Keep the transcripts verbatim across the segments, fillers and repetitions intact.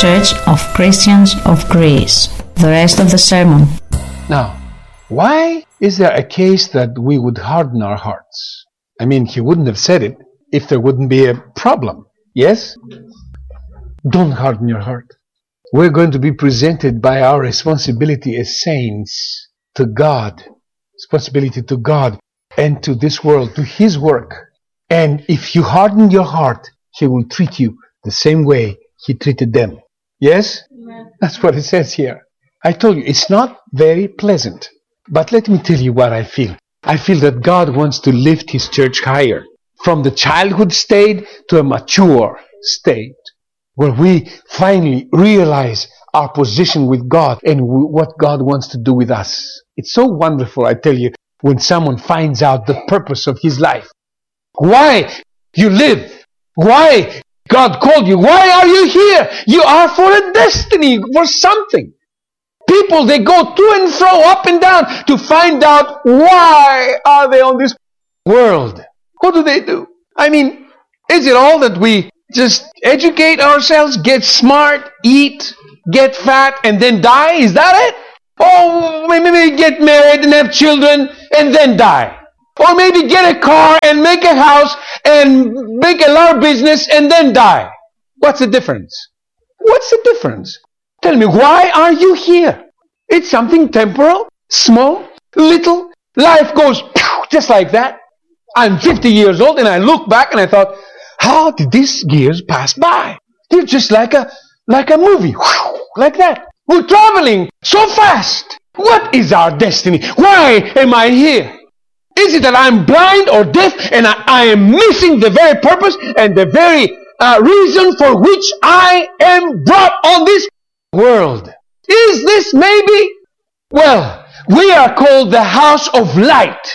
Church of Christians of Greece. The rest of the sermon. Now, why is there a case that we would harden our hearts? I mean, he wouldn't have said it if there wouldn't be a problem. Yes? Don't harden your heart. We're going to be presented by our responsibility as saints to God. Responsibility to God and to this world, to His work. And if you harden your heart, He will treat you the same way He treated them. Yes? Amen. That's what it says here. I told you, it's not very pleasant. But let me tell you what I feel. I feel that God wants to lift His church higher. From the childhood state to a mature state. Where we finally realize our position with God and w- what God wants to do with us. It's so wonderful, I tell you, when someone finds out the purpose of his life. Why you live. Why God called you. Why are you here? You are for a destiny, for something. People, they go to and fro, up and down, to find out why are they on this world. What do they do? I mean, is it all that we just educate ourselves, get smart, eat, get fat, and then die? Is that it? Or maybe get married and have children and then die. Or maybe get a car and make a house and make a lot of business and then die. What's the difference? What's the difference? Tell me, why are you here? It's something temporal, small, little. Life goes just like that. I'm fifty years old and I look back and I thought, how did these years pass by? They're just like a like a movie. Like that. We're traveling so fast. What is our destiny? Why am I here? Is it that I'm blind or deaf and I, I am missing the very purpose and the very uh, reason for which I am brought on this world? Is this maybe? Well, we are called the house of light.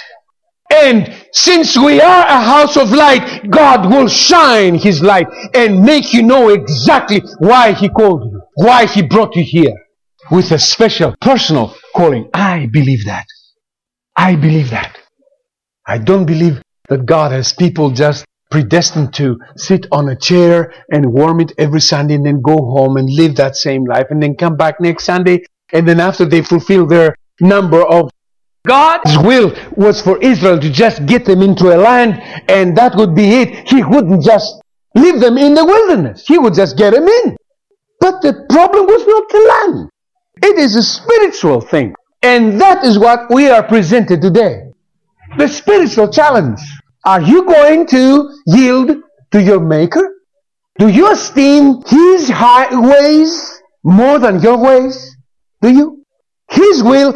And since we are a house of light, God will shine His light and make you know exactly why He called you, why He brought you here, with a special personal calling. I believe that. I believe that. I don't believe that God has people just predestined to sit on a chair and warm it every Sunday and then go home and live that same life and then come back next Sunday, and then after they fulfill their number of God's will was for Israel to just get them into a land and that would be it. He wouldn't just leave them in the wilderness. He would just get them in. But the problem was not the land. It is a spiritual thing. And that is what we are presented today. The spiritual challenge. Are you going to yield to your Maker? Do you esteem His high ways more than your ways? Do you? His will.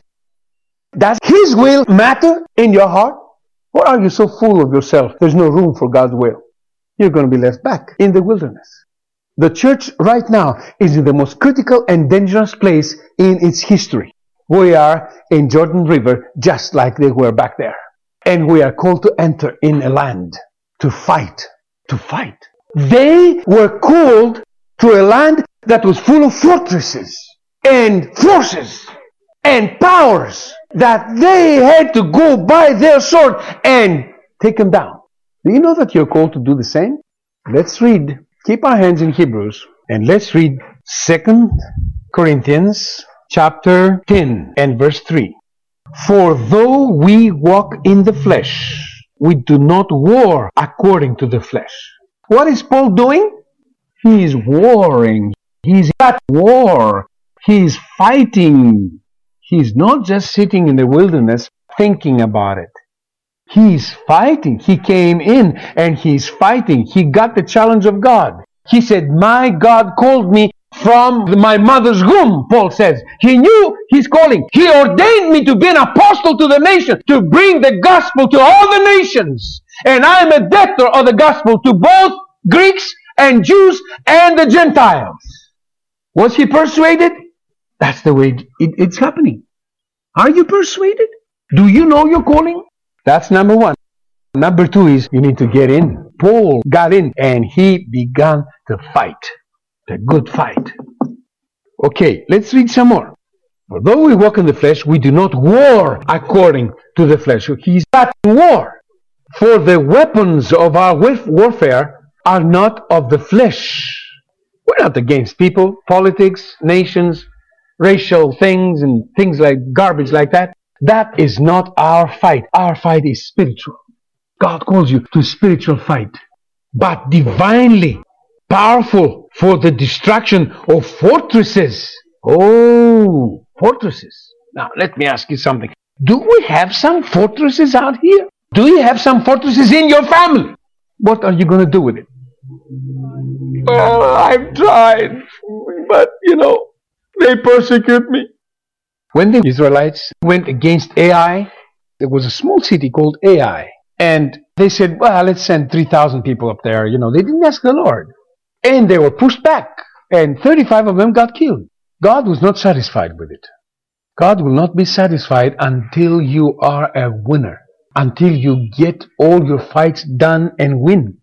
Does His will matter in your heart? Or are you so full of yourself, there's no room for God's will? You're going to be left back in the wilderness. The church right now is in the most critical and dangerous place in its history. We are in Jordan River just like they were back there. And we are called to enter in a land, to fight, to fight. They were called to a land that was full of fortresses and forces and powers that they had to go by their sword and take them down. Do you know that you're called to do the same? Let's read. Keep our hands in Hebrews and let's read Second Corinthians chapter ten and verse three. For though we walk in the flesh, we do not war according to the flesh. What is Paul doing? He is warring. He's at war. He's fighting. He's not just sitting in the wilderness thinking about it. He's fighting. He came in and he's fighting. He got the challenge of God. He said, my God called me from my mother's womb, Paul says. He knew His calling. He ordained me to be an apostle to the nation, to bring the gospel to all the nations. And I am a debtor of the gospel to both Greeks and Jews and the Gentiles. Was he persuaded? That's the way it, it's happening. Are you persuaded? Do you know your calling? That's number one. Number two is you need to get in. Paul got in and he began to fight. A good fight. Okay, let's read some more. For though we walk in the flesh, we do not war according to the flesh. He's not in war. For the weapons of our warfare are not of the flesh. We're not against people, politics, nations, racial things, and things like garbage like that. That is not our fight. Our fight is spiritual. God calls you to spiritual fight, but divinely powerful for the destruction of fortresses. Oh, fortresses. Now, let me ask you something. Do we have some fortresses out here? Do you have some fortresses in your family? What are you going to do with it? Oh, I've tried, but, you know, they persecute me. When the Israelites went against Ai, there was a small city called Ai. And they said, well, let's send three thousand people up there. You know, they didn't ask the Lord. And they were pushed back. And thirty-five of them got killed. God was not satisfied with it. God will not be satisfied until you are a winner. Until you get all your fights done and win.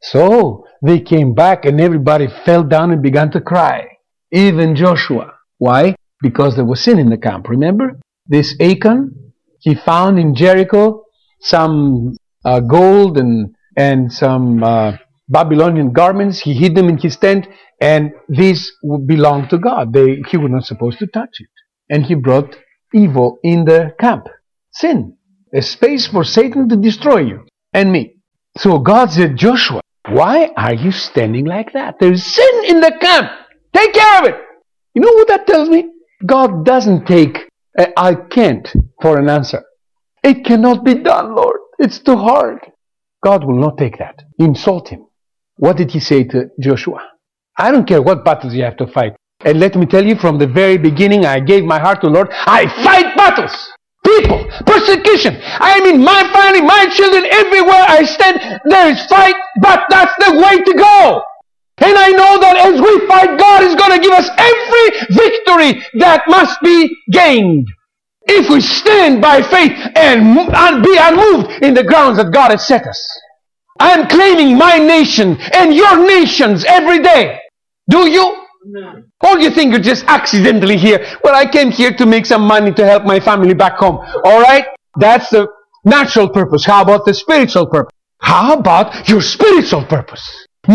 So they came back and everybody fell down and began to cry. Even Joshua. Why? Because there was sin in the camp. Remember? This Achan, he found in Jericho some uh, gold and, and some uh, Babylonian garments. He hid them in his tent, and these belonged to God. They, he was not supposed to touch it. And he brought evil in the camp. Sin. A space for Satan to destroy you and me. So God said, Joshua, why are you standing like that? There's sin in the camp. Take care of it. You know what that tells me? God doesn't take a I can't for an answer. It cannot be done, Lord. It's too hard. God will not take that. Insult him. What did he say to Joshua? I don't care what battles you have to fight. And let me tell you, from the very beginning, I gave my heart to the Lord. I fight battles. People, persecution. I mean, my family, my children, everywhere I stand, there is fight, but that's the way to go. And I know that as we fight, God is going to give us every victory that must be gained. If we stand by faith and be unmoved in the grounds that God has set us. I'm claiming my nation and your nations every day. Do you? No. Or do you think you're just accidentally here? Well, I came here to make some money to help my family back home. Alright? That's the natural purpose. How about the spiritual purpose? How about your spiritual purpose?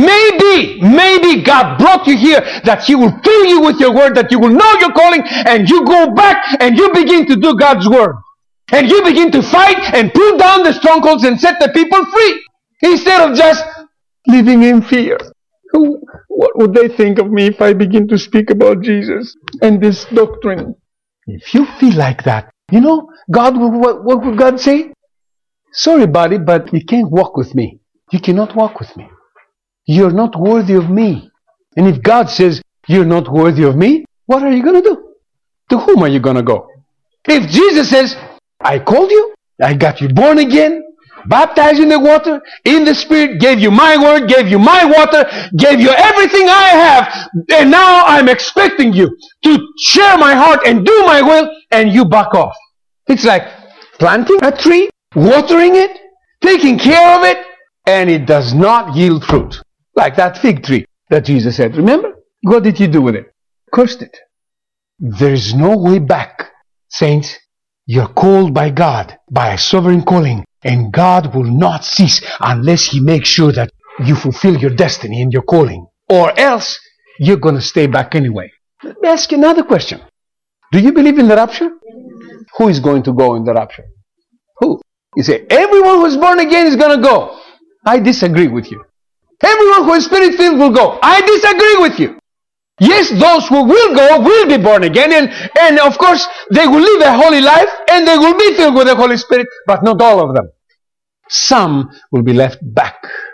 Maybe, maybe God brought you here that He will fill you with your word, that you will know your calling, and you go back and you begin to do God's word. And you begin to fight and pull down the strongholds and set the people free. Instead of just living in fear. Who, what would they think of me if I begin to speak about Jesus and this doctrine? If you feel like that, you know, God, what, what would God say? Sorry, buddy, but you can't walk with me. You cannot walk with me. You're not worthy of me. And if God says, you're not worthy of me, what are you going to do? To whom are you going to go? If Jesus says, I called you, I got you born again, baptized in the water, in the Spirit, gave you my word, gave you my water, gave you everything I have, and now I'm expecting you to share my heart and do my will, and you back off. It's like planting a tree, watering it, taking care of it, and it does not yield fruit. Like that fig tree that Jesus said. Remember? What did you do with it? Cursed it. There is no way back. Saints, you're called by God, by a sovereign calling. And God will not cease unless He makes sure that you fulfill your destiny and your calling. Or else, you're going to stay back anyway. Let me ask you another question. Do you believe in the rapture? Who is going to go in the rapture? Who? You say, everyone who is born again is going to go. I disagree with you. Everyone who is spirit-filled will go. I disagree with you. Yes, those who will go will be born again, and, and of course they will live a holy life and they will be filled with the Holy Spirit, but not all of them. Some will be left back.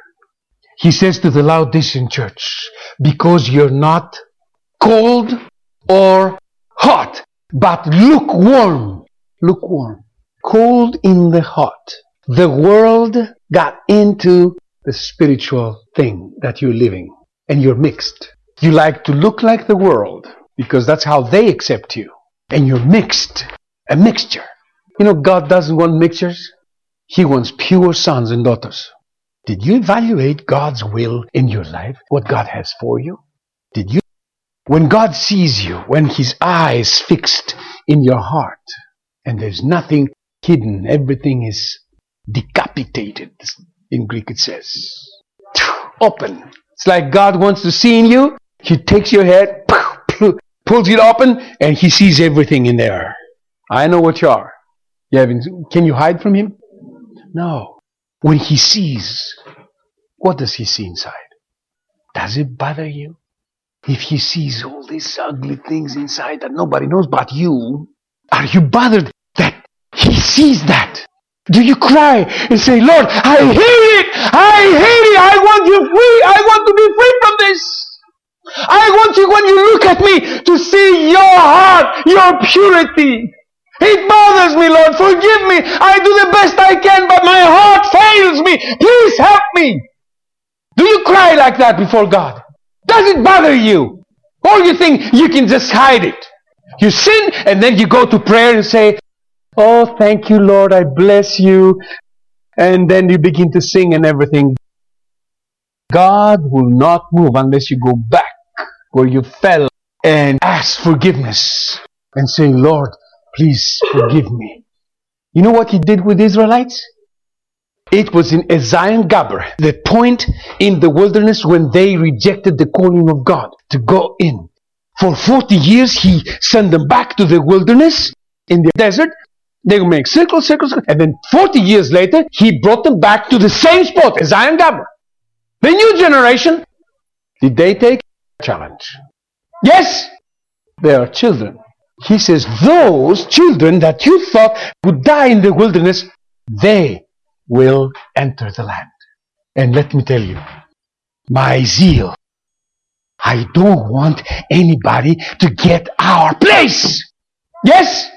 He says to the Laodicean church, because you're not cold or hot, but lukewarm. Lukewarm. Cold in the hot. The world got into the spiritual thing that you're living, and you're mixed. You like to look like the world because that's how they accept you. And you're mixed. A mixture. You know, God doesn't want mixtures. He wants pure sons and daughters. Did you evaluate God's will in your life? What God has for you? Did you? When God sees you, when His eye is fixed in your heart, and there's nothing hidden, everything is decapitated. In Greek it says. Open. It's like God wants to see in you. He takes your head, pulls it open, and he sees everything in there. I know what you are. You haven't, can you hide from him? No. When he sees, what does he see inside? Does it bother you? If he sees all these ugly things inside that nobody knows but you, are you bothered that he sees that? Do you cry and say, Lord, I hate it! I hate it! I want you free! I want to be free from this! I want you, when you look at me, to see your heart, your purity. It bothers me, Lord. Forgive me. I do the best I can, but my heart fails me. Please help me. Do you cry like that before God? Does it bother you? Or you think you can just hide it? You sin, and then you go to prayer and say, oh, thank you, Lord. I bless you. And then you begin to sing and everything. God will not move unless you go back where you fell and ask forgiveness and say, Lord, please forgive me. You know what he did with the Israelites? It was in Ezion Gaber, the point in the wilderness when they rejected the calling of God to go in. For forty years he sent them back to the wilderness in the desert. They would make circles, circles, and then forty years later he brought them back to the same spot, Ezion Gaber. The new generation, did they take a challenge? Yes, they are children. He says, those children that you thought would die in the wilderness, they will enter the land. And let me tell you, my zeal, I don't want anybody to get our place. Yes?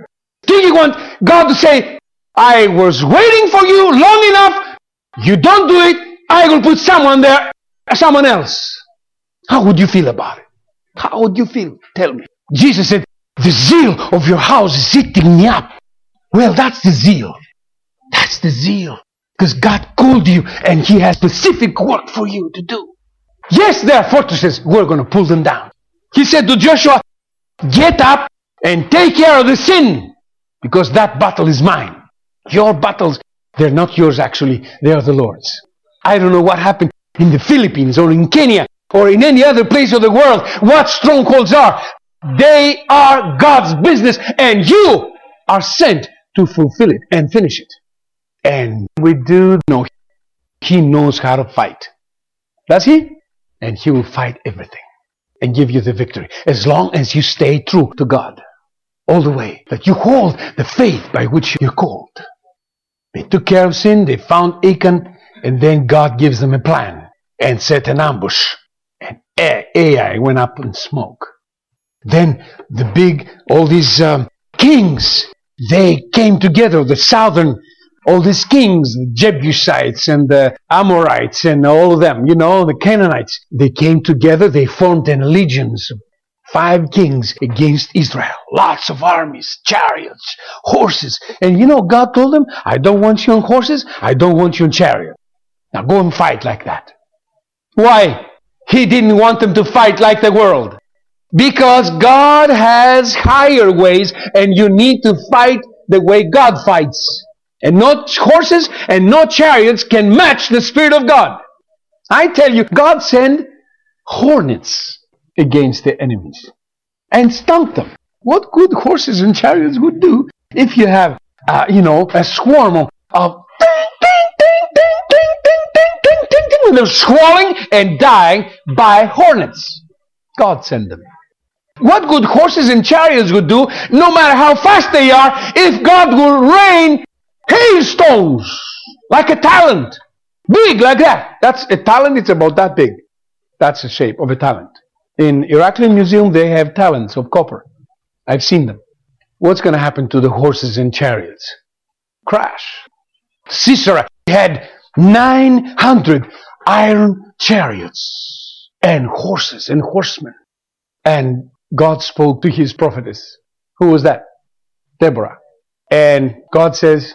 Do you want God to say, I was waiting for you long enough, you don't do it, I will put someone there, someone else. How would you feel about it? How would you feel? Tell me. Jesus said, the zeal of your house is eating me up. Well, that's the zeal. That's the zeal. Because God called you and He has specific work for you to do. Yes, there are fortresses. We're going to pull them down. He said to Joshua, get up and take care of the sin. Because that battle is mine. Your battles, they're not yours actually. They are the Lord's. I don't know what happened in the Philippines or in Kenya or in any other place of the world. What strongholds are. They are God's business. And you are sent to fulfill it and finish it. And we do know He knows how to fight. Does He? And He will fight everything and give you the victory. As long as you stay true to God. All the way. That you hold the faith by which you're called. They took care of sin. They found Achan. And then God gives them a plan. And set an ambush. And Ai went up in smoke. Then the big, all these um, kings, they came together. The southern, all these kings, the Jebusites and the Amorites and all of them, you know, the Canaanites. They came together. They formed an allegiance. Five kings against Israel. Lots of armies, chariots, horses. And you know, God told them, I don't want you on horses. I don't want you on chariots. Now go and fight like that. Why? He didn't want them to fight like the world. Because God has higher ways and you need to fight the way God fights. And no horses and no chariots can match the Spirit of God. I tell you, God sent hornets against the enemies and stunk them. What good horses and chariots would do if you have, uh, you know, a swarm of, of ding, ding, ding, ding, ding, ding, ding, ding, ding, ding, and they're swallowing and dying by hornets. God sent them. What good horses and chariots would do, no matter how fast they are, if God will rain hailstones like a talent, big like that. That's a talent. It's about that big. That's the shape of a talent. In Heraclean Museum, they have talents of copper. I've seen them. What's going to happen to the horses and chariots? Crash. Sisera had nine hundred iron chariots and horses and horsemen. And God spoke to his prophetess. Who was that? Deborah. And God says,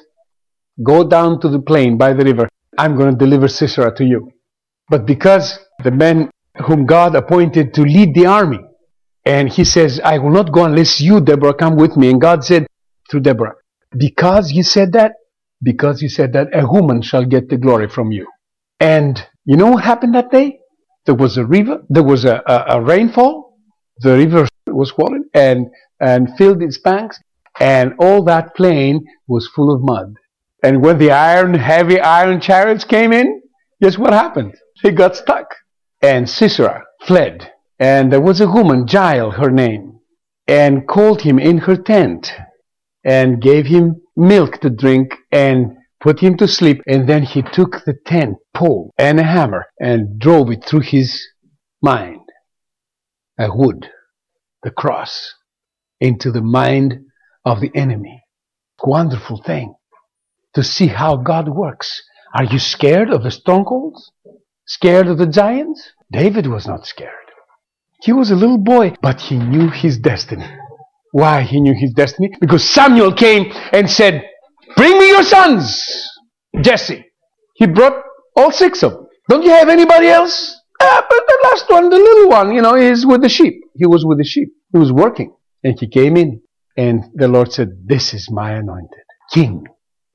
go down to the plain by the river. I'm going to deliver Sisera to you. But because the men whom God appointed to lead the army, and he says, I will not go unless you, Deborah, come with me. And God said to Deborah, because you said that, because you said that, a woman shall get the glory from you. And you know what happened that day? There was a river, there was a, a, a rainfall, the river was swollen and, and filled its banks, and all that plain was full of mud. And when the iron, heavy iron chariots came in, guess what happened? They got stuck. And Sisera fled. And there was a woman, Jael, her name, and called him in her tent and gave him milk to drink and put him to sleep. And then he took the tent pole and a hammer and drove it through his mind, a wood, the cross, into the mind of the enemy. Wonderful thing to see how God works. Are you scared of the strongholds? Scared of the giants? David was not scared. He was a little boy, but he knew his destiny. Why he knew his destiny? Because Samuel came and said, bring me your sons, Jesse. He brought all six of them. Don't you have anybody else? Ah, but the last one, the little one, you know, is with the sheep. He was with the sheep. He was working. And he came in. And the Lord said, this is my anointed king.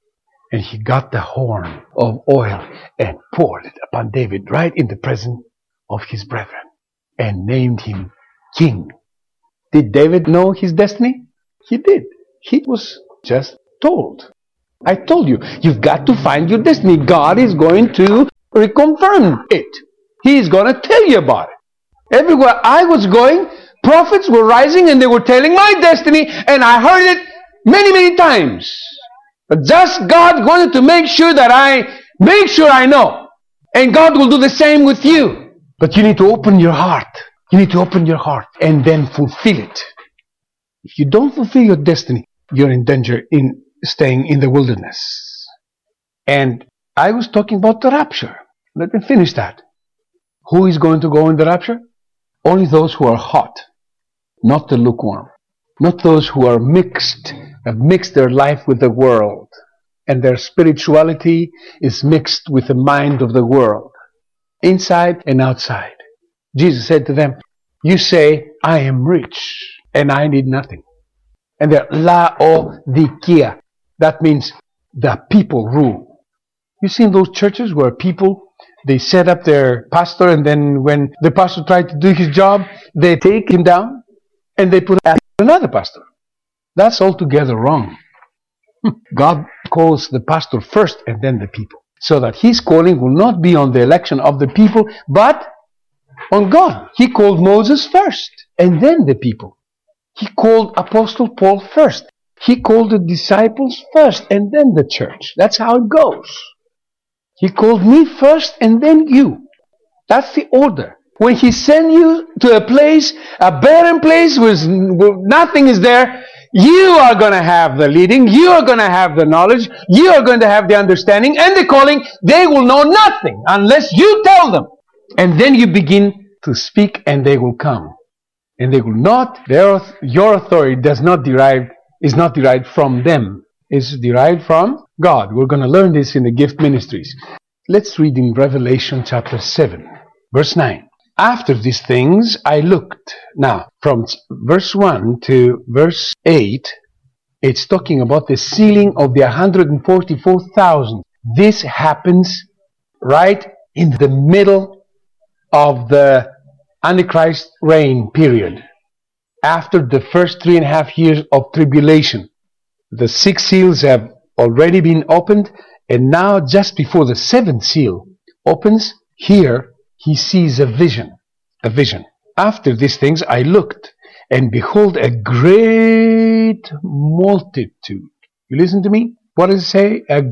And he got the horn of oil and poured it upon David right in the presence of his brethren and named him king. Did David know his destiny? He did. He was just told. I told you, you've got to find your destiny. God is going to reconfirm it. He is going to tell you about it. Everywhere I was going, prophets were rising and they were telling my destiny, and I heard it many, many times. But just God wanted to make sure that I make sure I know. And God will do the same with you. But you need to open your heart. You need to open your heart and then fulfill it. If you don't fulfill your destiny, you're in danger in staying in the wilderness. And I was talking about the rapture. Let me finish that. Who is going to go in the rapture? Only those who are hot, not the lukewarm. Not those who are mixed, have mixed their life with the world. And their spirituality is mixed with the mind of the world. Inside and outside. Jesus said to them, you say, I am rich and I need nothing. And they're Laodikia. That means the people rule. You seen those churches where people, they set up their pastor, and then when the pastor tried to do his job, they take him down and they put another pastor. That's altogether wrong. God calls the pastor first and then the people. So that his calling will not be on the election of the people, but on God. He called Moses first and then the people. He called Apostle Paul first. He called the disciples first and then the church. That's how it goes. He called me first and then you. That's the order. When he sent you to a place, a barren place where nothing is there, you are going to have the leading, you are going to have the knowledge, you are going to have the understanding and the calling. They will know nothing unless you tell them. And then you begin to speak and they will come. And they will not, their, your authority does not derive, is not derived from them. It's derived from God. We're going to learn this in the gift ministries. Let's read in Revelation chapter seven, verse nine. After these things I looked. Now, from verse one to verse eight, it's talking about the sealing of the one hundred forty-four thousand. This happens right in the middle of the Antichrist reign period. After the first three and a half years of tribulation. The six seals have already been opened, and now just before the seventh seal opens, here he sees a vision. A vision. After these things I looked, and behold a great multitude. You listen to me? What does it say? A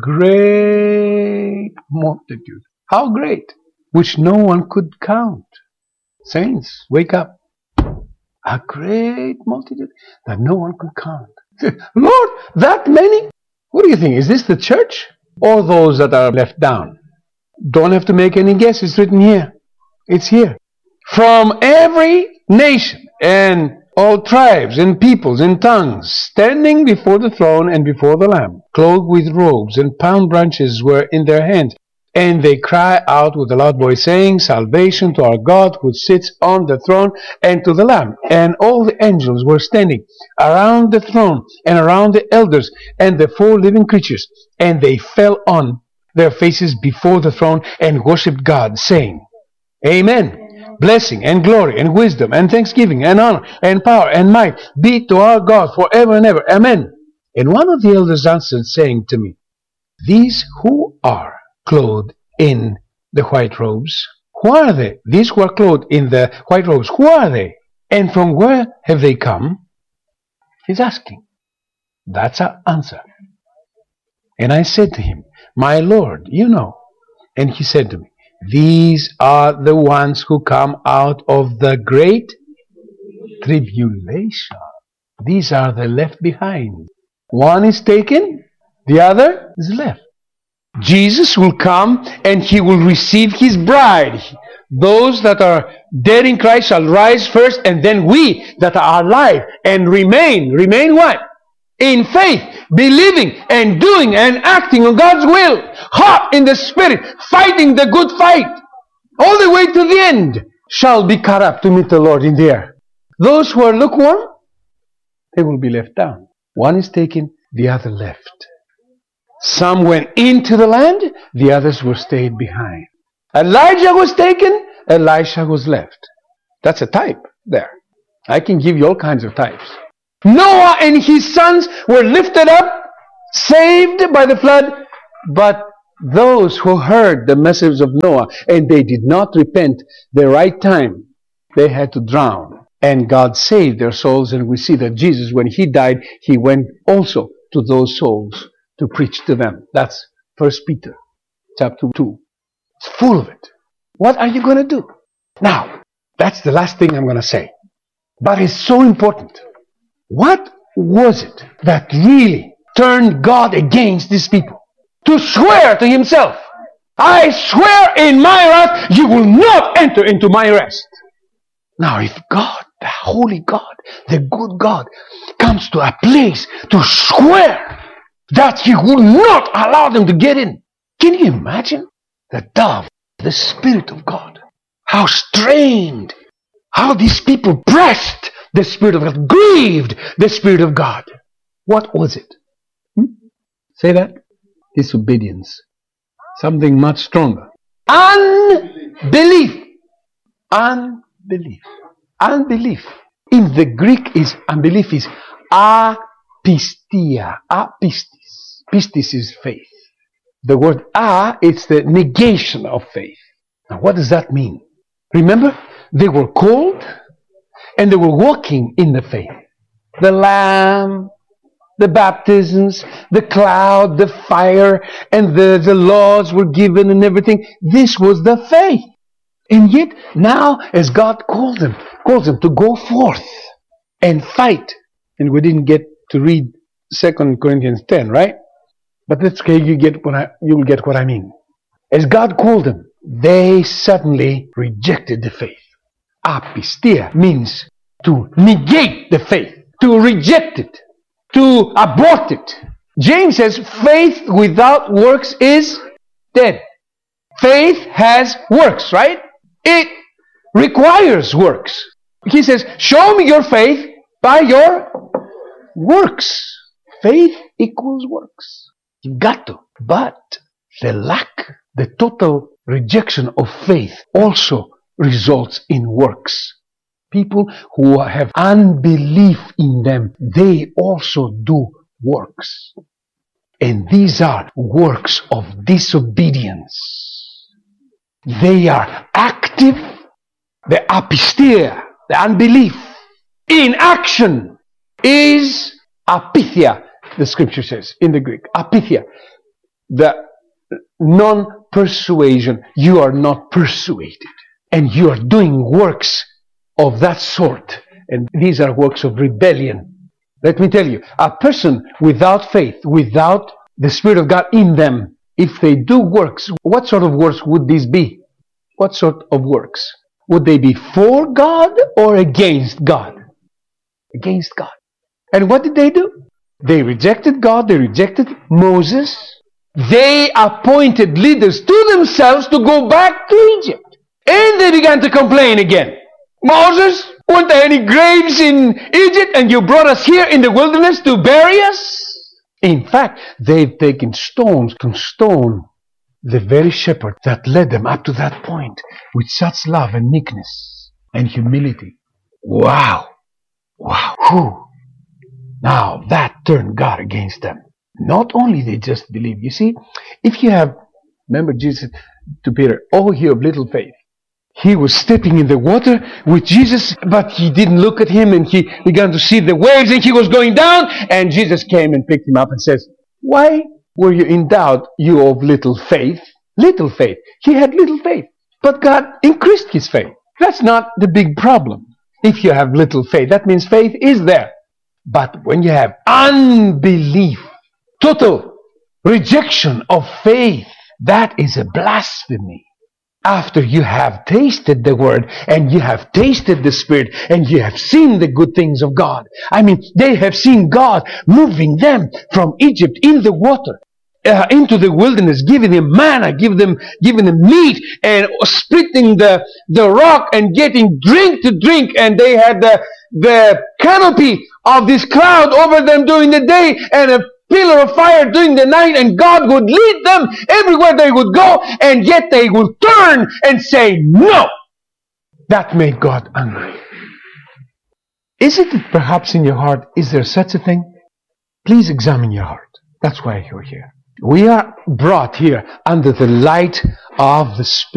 great multitude. How great? Which no one could count. Saints, wake up. A great multitude that no one could count. Lord, that many? What do you think? Is this the church or those that are left down? Don't have to make any guess. It's written here. It's here. From every nation and all tribes and peoples and tongues, standing before the throne and before the Lamb, clothed with robes, and palm branches were in their hands. And they cry out with a loud voice, saying, Salvation to our God who sits on the throne and to the Lamb. And all the angels were standing around the throne and around the elders and the four living creatures. And they fell on their faces before the throne and worshipped God, saying, Amen. blessing and glory and wisdom and thanksgiving and honor and power and might be to our God forever and ever. Amen. And one of the elders answered, saying to me, these who are clothed in the white robes, who are they? These who are clothed in the white robes, who are they? And from where have they come? He's asking. That's our answer. And I said to him, my Lord, you know. And he said to me, these are the ones who come out of the great tribulation. These are the left behind. One is taken, the other is left. Jesus will come and he will receive his bride. Those that are dead in Christ shall rise first, and then we that are alive and remain. Remain what? In faith, believing and doing and acting on God's will. Hot in the Spirit, fighting the good fight. All the way to the end shall be caught up to meet the Lord in the air. Those who are lukewarm, they will be left down. One is taken, the other left. Some went into the land, the others were stayed behind. Elijah was taken, Elisha was left. That's a type there. I can give you all kinds of types. Noah and his sons were lifted up, saved by the flood, but those who heard the message of Noah and they did not repent the right time, they had to drown. And God saved their souls, and we see that Jesus, when he died, he went also to those souls to preach to them. That's First Peter chapter two. It's full of it. What are you going to do? Now, that's the last thing I'm going to say. But it's so important. What was it that really turned God against these people? To swear to himself, I swear in my wrath, you will not enter into my rest. Now, if God, the holy God, the good God, comes to a place to swear that he will not allow them to get in, can you imagine? The dove, the Spirit of God, how strained, how these people pressed the Spirit of God, grieved the Spirit of God. What was it? Hmm? Say that? Disobedience. Something much stronger. Unbelief. Unbelief. Unbelief. In the Greek is unbelief is apistia. Apistis. Pistis is faith. The word a, it's the negation of faith. Now what does that mean? Remember, they were called and they were walking in the faith. The Lamb, the baptisms, the cloud, the fire, and the, the laws were given and everything. This was the faith. And yet, now, as God called them, calls them to go forth and fight. And we didn't get to read Second Corinthians ten, right? But that's okay, you get what I, you'll get what I mean. As God called them, they suddenly rejected the faith. Apistia means to negate the faith, to reject it, to abort it. James says faith without works is dead. Faith has works, right? It requires works. He says, show me your faith by your works. Faith equals works. You got to. But the lack, the total rejection of faith also results in works. People who have unbelief in them, they also do works. And these are works of disobedience. They are active, the apistia, the unbelief. In action is apithia, the scripture says in the Greek. Apithia, the non-persuasion. You are not persuaded. And you are doing works of that sort. And these are works of rebellion. Let me tell you, a person without faith, without the Spirit of God in them, if they do works, what sort of works would these be? What sort of works? Would they be for God or against God? Against God. And what did they do? They rejected God, they rejected Moses. They appointed leaders to themselves to go back to Egypt. And they began to complain again. Moses, weren't there any graves in Egypt and you brought us here in the wilderness to bury us? In fact, they've taken stones to stone the very shepherd that led them up to that point with such love and meekness and humility. Wow! Wow! Whew. Now that turned God against them. Not only they just believe. You see, if you have, remember Jesus to Peter, "Oh, you of little faith." He was stepping in the water with Jesus, but he didn't look at him, and he began to see the waves, and he was going down, and Jesus came and picked him up and says, "Why were you in doubt, you of little faith?" Little faith. He had little faith, but God increased his faith. That's not the big problem. If you have little faith, that means faith is there. But when you have unbelief, total rejection of faith, that is a blasphemy. After you have tasted the Word, and you have tasted the Spirit, and you have seen the good things of God. I mean, they have seen God moving them from Egypt in the water, uh, into the wilderness, giving them manna, giving them, giving them meat, and splitting the, the rock, and getting drink to drink, and they had the, the canopy of this cloud over them during the day, and a pillar of fire during the night, and God would lead them everywhere they would go, and yet they would turn and say no. That made God angry. Isn't it perhaps in your heart, is there such a thing? Please examine your heart. That's why you're here. We are brought here under the light of the Spirit.